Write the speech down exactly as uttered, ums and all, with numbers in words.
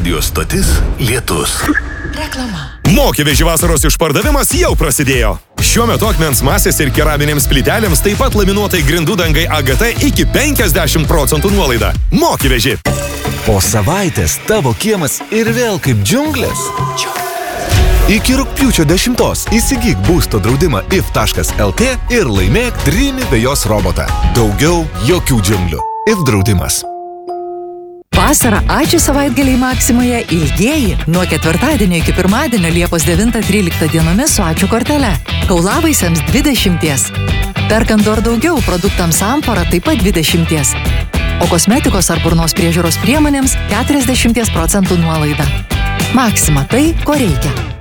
radijos stotis Lietus. Reklama. Mokyveži vasaros išpardavimas jau prasidėjo. Šiuo metu akmens masės ir keraminėms plytelėms, taip pat laminuotai grindų dangai A G T iki penkiasdešimt procentų nuolaida. Mokyveži. Po savaitės tavo kiemas ir vėl kaip džiunglės. Iki rugpjūčio dešimtos įsigyk būsto draudimą I F taškas L T ir laimėk Dreamy vejos robotą. Daugiau jokių džiunglių. I F draudimas. Vasarą ačiū savaitgaliai Maksimoje ilgieji nuo ketvirtadienio iki pirmadienio Liepos devintą tryliktą dienomis su ačiū kortele. Kaulavaisiams dvidešimties. Perkant dar daugiau produktams Amfora taip pat dvidešimties. O kosmetikos ar burnos priežiūros priemonėms keturiasdešimties procentų nuolaida. Maksima tai, ko reikia.